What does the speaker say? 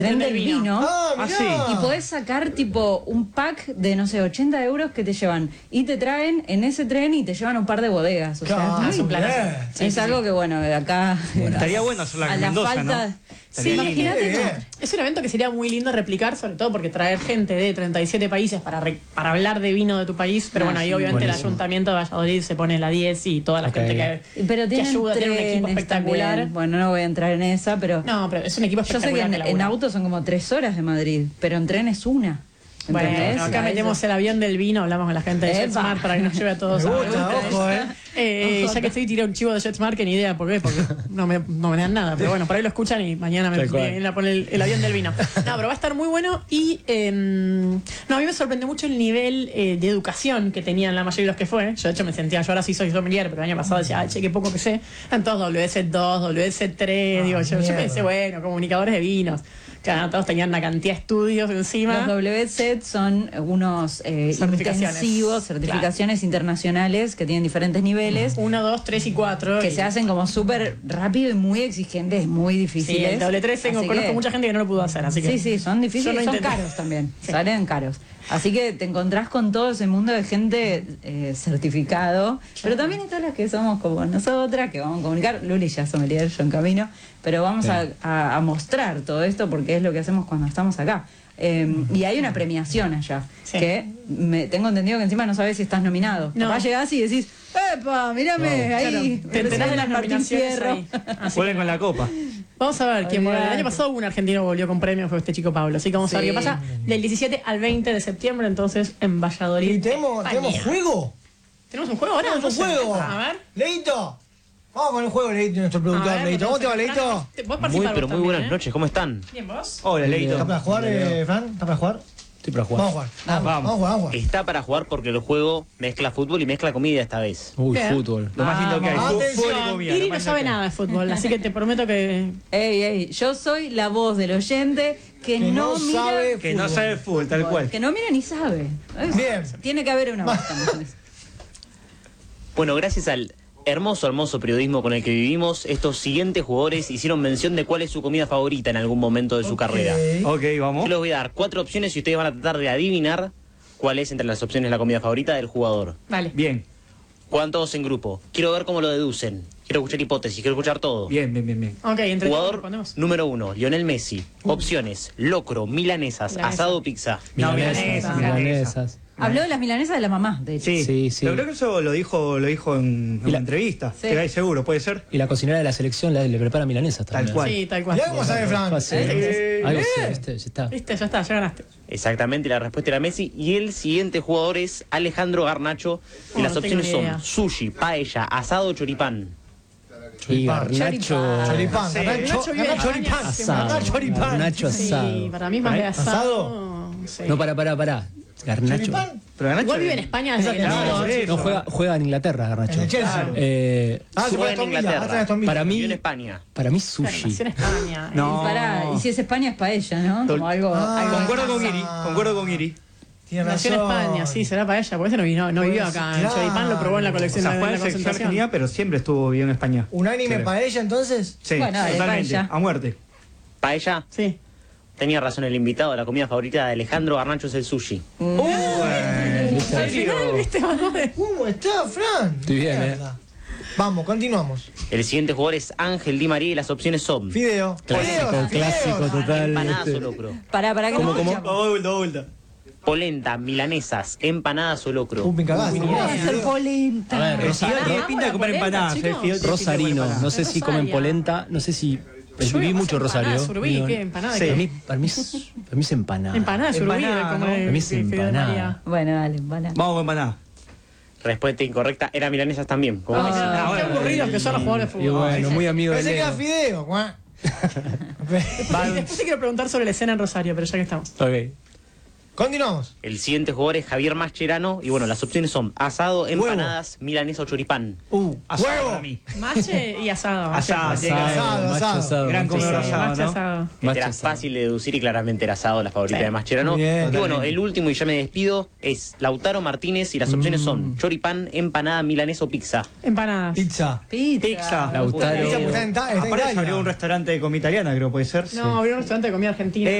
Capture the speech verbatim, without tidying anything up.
tren del vino, Ah, Ah, mirá. sí. y podés sacar tipo un pack de, no sé, ochenta euros que te llevan y te traen en ese tren y te llevan a un par de bodegas. O sea, Claro, es, muy- un planazo. Sí, es algo que, bueno, de acá... Estaría bueno hacerla a en la Mendoza, falta... ¿no? Sí, Estaría imagínate lindo. tú. Es un evento que sería muy lindo replicar, sobre todo porque traer gente de treinta y siete países para, re- para hablar de vino de tu país, pero Ah, bueno, ahí sí, obviamente buenísimo. el ayuntamiento de Valladolid se pone la diez y toda la Ok. gente que, Pero que tienen ayuda, tiene un equipo trenes espectacular. también. Bueno, no voy a entrar en esa, pero... No, pero es un equipo Yo sé espectacular. que en, en labura. auto son como tres horas de Madrid, pero en tren es una. ¿Entendés? Bueno, acá A metemos eso. el avión del vino, hablamos con la gente de Epa. JetSmart para que nos lleve a todos Me a gusta, ojo, eh. Eh, ya que estoy tirando un chivo de JetSmart, que ni idea por qué, porque no me, no me dan nada. Pero bueno, por ahí lo escuchan y mañana me, Tal cual. me vienen a poner el, el avión del vino. No, pero va a estar muy bueno y eh, no, a mí me sorprendió mucho el nivel eh, de educación que tenían la mayoría de los que fue. Yo de hecho me sentía, yo ahora sí soy sommelier, pero el año pasado decía, ay, che, qué poco que sé. Eran todos W S dos, W S tres, Ah, digo, yo, yo mierda. pensé, bueno, comunicadores de vinos. Claro, todos tenían una cantidad de estudios encima. Los W S E T son unos eh, Certificaciones. intensivos, certificaciones internacionales que tienen diferentes niveles, Uno, dos, tres y cuatro. que y- se hacen como súper rápido y muy exigentes, muy Sí, difíciles. el doble tres tengo, Así conozco que- mucha gente que no lo pudo hacer, así que... Sí, sí, son difíciles Yo y lo son intenté. caros también, Sí. salen caros. Así que te encontrás con todo ese mundo de gente eh, certificado, pero también están las que somos como nosotras, que vamos a comunicar. Luli ya es sommelier, yo en camino, pero vamos a, a- a mostrar todo esto porque es lo que hacemos cuando estamos acá. Eh, y hay una premiación allá, Sí. que me, tengo entendido que encima no sabes si estás nominado. No. Capaz llegás y decís, ¡epa, mírame! Claro, Ahí, te enterás de las Martín nominaciones Fierro. ahí. Así Vuelven que- con la copa. Vamos a ver quién vuelve. El año Olvidate. pasado hubo un argentino que volvió con premio, fue este chico Pablo. Así que vamos a ver Sí. qué pasa del diecisiete al veinte de septiembre, entonces en Valladolid. ¿Y tenemos, España. tenemos juego? ¿Tenemos un juego ahora? ¿Tenemos un No sé. juego? A ver. Leito. Vamos con el juego, Leito, nuestro A productor. ver, Leito, ¿cómo te va, Leito? Te- podés Muy, participar pero vos muy buenas también, ¿eh? noches, ¿cómo están? Bien, ¿vos? Hola, Leito. ¿Estás para jugar, eh, Fran? ¿Estás para jugar? Estoy para jugar. Vamos a jugar. Vamos, vamos. vamos a jugar, vamos a jugar. Está para jugar porque el juego mezcla fútbol y mezcla comida esta vez. Uy, Bien. fútbol. Lo más lindo que hay. Vamos. Fútbol y Atención, comida, lo Iri más no lindo sabe que hay. nada de fútbol, así que te prometo que... Ey, ey, yo soy la voz del oyente que, Que no, no mira, sabe Que no sabe fútbol, tal cual. que no mira ni sabe. Es- Bien. Tiene que haber una voz también. Bueno, gracias al hermoso, hermoso periodismo con el que vivimos, estos siguientes jugadores hicieron mención de cuál es su comida favorita en algún momento de su carrera. Ok, Yo vamos. les voy a dar cuatro opciones y ustedes van a tratar de adivinar cuál es entre las opciones la comida favorita del jugador. Vale. Bien, Juegan todos en grupo. Quiero ver cómo lo deducen. Quiero escuchar hipótesis, quiero escuchar todo. bien, bien, bien, bien. Ok, entre todos Jugador respondemos. número uno, Lionel Messi. Opciones, locro, milanesas, Milanesa. asado o pizza. No, Milanesas, milanesa, milanesas. Habló de las milanesas de la mamá, de hecho. Sí, Sí, sí. Pero creo que eso lo dijo, lo dijo en, en Y la- una entrevista. Sí. Te ahí seguro, ¿puede ser? Y la cocinera de la selección le, le prepara milanesas también. Tal cual. Sí, tal cual. Mirá cómo sabe Fran. Fácil. Eh, Algo eh. sí, este, ya está. Viste, ya está, ya ganaste. Exactamente, la respuesta era Messi. Y el siguiente jugador es Alejandro Garnacho. Y Oh, las no tengo opciones ni idea. son sushi, paella, asado o choripán. Y Choripán. garnacho. Choripán, Sí. Garnacho, Nacho vive en Garnacho choripán. España, asado. Garnacho choripán. Garnacho Sí, asado. para mí es más de asado. ¿Asado? Sí. No, pará, pará, pará. Garnacho. ¿Choripán? Pero Garnacho Igual vive en España desde que Claro, nació. por eso. No, juega, juega en Inglaterra, Garnacho. En el Chelsea. Eh, Ah, se Juega fue a en Aston Villa. Inglaterra. ah, está en Aston Villa. para Vivió en mí, España. para mí Claro, sushi. nació en España. No. Y, pará, y si es España, es paella, ¿no? Como algo. Ah, algo Concuerdo con Casa. Iri, concuerdo con Iri. Tiene Nació en razón. España, sí, será para ella, porque ese no, vino, no vivió Pues, acá. El claro. choripán lo probó en la O colección sea, de fue la en la selección concentración. argentina, pero siempre estuvo bien en España. ¿Unánime Sí. para ella entonces? Sí, Bueno, dale, totalmente. paella. A muerte. Paella. Sí. Tenía razón el invitado, la comida favorita de Alejandro Garnacho es el sushi. Bueno, ¿en Al serio? final, viste, vamos de... ¿Cómo está, Fran? Estoy bien, Mierda. Vamos, continuamos. El siguiente jugador es Ángel Di María y las opciones son Fideo. Clásico, Fideo, clásico fideo. total. empanadas este. o locro, Pará, pará, que ¿Cómo, no cómo? escuchamos. Doble vuelta, doble vuelta. polenta, milanesas, empanadas o locro. Un pincagazo. ¿Cómo va a ser polenta? A ver, El Rosa- Fideo tiene Ro- pinta de comer polenta, empanadas. chicos. el Fideo tiene pinta de comer Rosarino, empanadas. no sé si Rosario. comen polenta, no sé si. Yo Viví iba a mucho hacer Rosario. empanadas, surubí, Digo, ¿qué? Empanada de Sí. qué? Para mí, para mí es, para mí es empanada. Empanada de surubí, Empanada, como ¿no? el- Para mí es el Fideo empanada. María. Bueno, dale, van a. Vamos con empanadas. Respuesta incorrecta, era milanesas también. como Ah, Messi. Ah, qué bueno. aburridos que son los jugadores de Y fútbol. bueno, muy amigo de Pensé que era Leo. Fideo, guau. Y después te quiero preguntar sobre la escena en Rosario, pero ya que estamos. Ok. Continuamos. El siguiente jugador es Javier Mascherano. Y bueno, las opciones son asado, empanadas, milanesa o choripán. Uh, asado Huevo. para mí. Mache y asado. Asado, tiene que ser. Asado, macho asado. asado. Gran macho comedor asado. asado, Mache ¿no? asado. Este Macho era asado. fácil de deducir y claramente era asado, la favorita Sí. de Mascherano. Muy bien, y bueno, totalmente. el último, y ya me despido, es Lautaro Martínez. Y las opciones son choripán, empanada, milanesa o pizza. Empanadas. Pizza. Pizza. Pizza. Lautaro. Pizza, pues, está en, Ta- está en Aparte se Italia. abrió un restaurante de comida italiana, creo, puede ser. No, abrió un restaurante de comida argentina.